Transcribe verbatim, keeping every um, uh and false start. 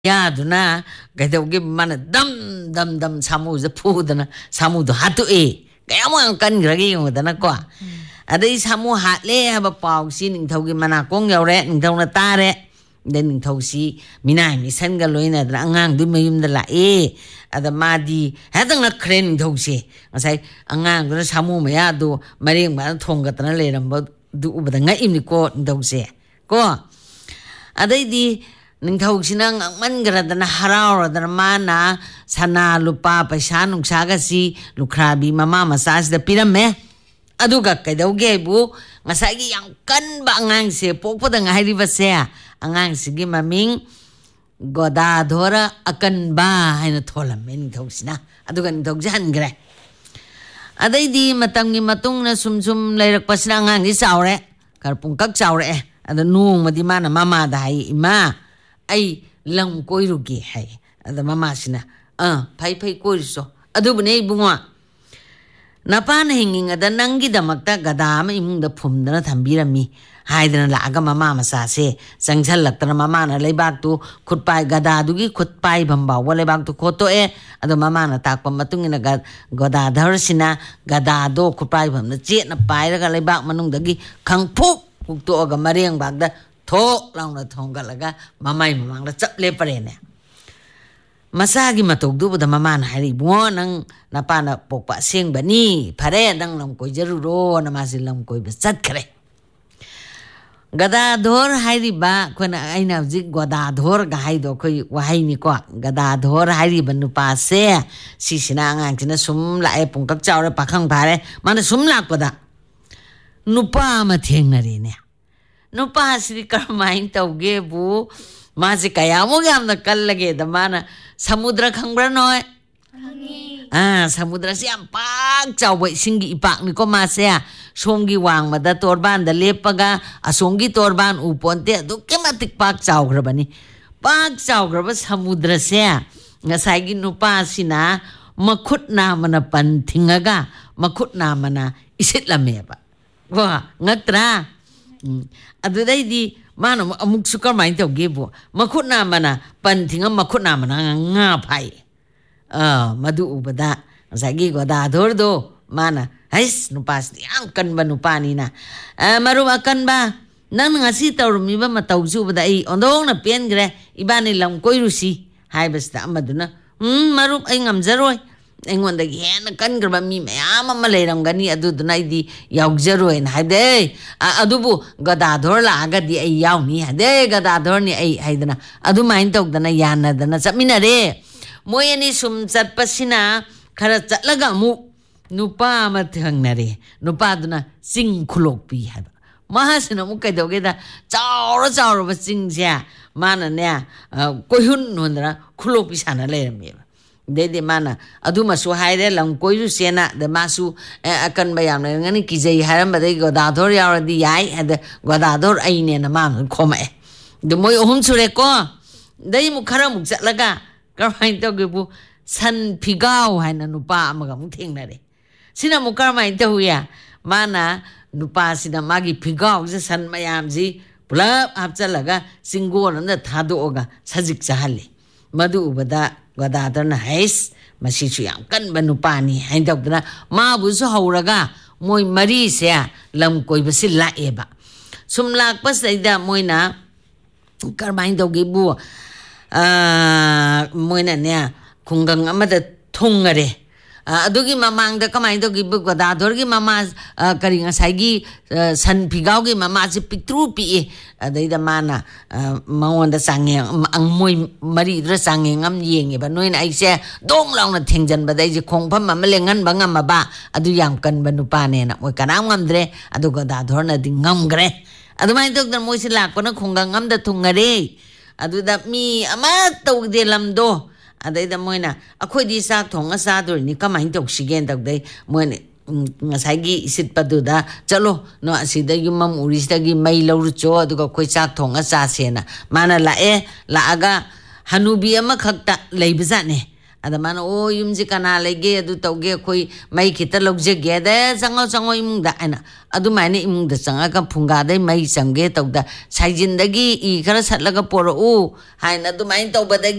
야두나 그래도 mana dam dam dam samu je pudana samu do hatu e kayamo kan gragi ngudana ko adai samu hatle haba pau si ning thogi mana kong yaure ning thona tare den ning thosi minai mi san ga loina da angang du mayum da la e ada madi hadang na khren ning thosi ngasai angang do samu maya do mareng ba thong ga tana le ram du ubada nga imni ko ning thosi ko adai di ning thau sinang man gradana hararadana mana sana lupa paisa nungsa ga si lukhrabi mama masas da pirame aduga kaidauge bu ngasagi yang kan ba angang se pokpada ngairi ba se angang sigi maming godadhora akan ba haina tholam ning thau sina aduga ning thau jan gre adai di matamgi matung na sum sum lairak pasina angang ni saure karpung kak saure ada nung madi mana mama da hai ima ai lam koirugi hai ada mama sina ah pai pai koiriso adubune ibungwa napana hinging ada nangi damakta gadama imungda phumdana thambirami haidana laga mama masa se sangchal laktana mama na leibak tu khutpai gada dugi khutpai bamba wale bak tu khoto e ado mama na takpa matungina gad goda dharsina gada do khutpai bamna che na pai raga leibak manung dagi khangphuk hukto aga mareng bagda thok launa thongga laga mamai mamang la chap le pare ne masagi matok du da mama na hari bo nang napa na pokpa seng bani phare dang lam koi jaru ro na ma silam koi ba chat khare gada dhor hari ba kona aina ji gada dhor ga hai do koi wahai ni ko gada dhor hari banu pa se si sina ngang tina sum la e pungkak chaw re pakhang phare mana sum lak pada nupa ma theng na re ne nupa sri karmain tauge bu maji kayamo gamna kallage da mana samudra khangbra noy khangi ah samudra si am pak chawba singi ipak ni ko ma se somgi wang mada torban da lepaga asongi torban uponte du kematik pak chawgra bani pak chawgra ba samudra se ngasai gi nupa sina makhut na mana pan thingaga makhut na mana isit lame ba wa ngatra adudai di mana amuk sukar main tau gebo makhut na mana pantinga makhut na mana nga phai ah madu ubada sagi goda dhor do mana hais nupas yang kan ba nupani na maru akan ba nang ngasi tawrumi ba matau ju bada i ondong na pen gre ibani lam koirusi hai basta amaduna hm maru ai ngamjaroi engon da gen kan graba mi mayam ma leiram gani adu dunai di yaujaro en hade adubu gadadhor la aga di ai yauni hade gadadhor ni ai haidana adu main tok dana yana dana chamina re moyani sum chat pasina khara chatlaga mu nupa ma thangna re nupa duna sing khulok pi haba mahasina mu kai doge da chawra chawra ba sing sia mana ne koihun nondra khulok pi sana leiram me de mana aduma su haire lam koiru sena de masu akan bayam ngani kijai haram badai godadhor yaur di yai ada godadhor aine na mam khoma e de moi ohum sure ko dai mu khara mu chatlaga karmai to ge bu san phigau haina nupa amaga mu thengna re sina mu karmai to ya mana nupa sina magi phigau je san mayam ji pulap hapchalaga singol na thado oga sajik chahale madu ubada gadadana hais masichu yang kan banupani haindokdana ma busu hauraga moi mari se lam koi basil la eba sumlak pasaida moina karmain dogi bu a moina ne khungang amada thungare adugi mamang da kamai dogi bu gadador gi mama kari ngasai gi san phigau gi mama se pitru pi adaida mana maonda sange ang moi mari dra sange ngam yenge ba noina aise dong long na thengjan ba dai je khongpham ma lengan ba ngam ba adu yang kan ba nupa ne na moi kanam ngam dre adu gadador na ding ngam gre adu mai tok da moi sila ko na khongang ngam da thungare adu da mi ama tok de lam do adaida moina akhoi di sak thong asa dur ni kamai tok sigen tok dai moine ngasagi isit paduda chalo no asida yumam urista gi mai lawru cho aduga khoi sak thong asa sena mana la e la aga hanubi ama khakta leibza ne ada mana o yumji kana lege adu tawge khoi mai kita lokje ge da sango sango imung da ana adu mane imung da sanga ka phunga dai mai sange tawda saijin dagi i khara satlaga poro u haina du mai tawba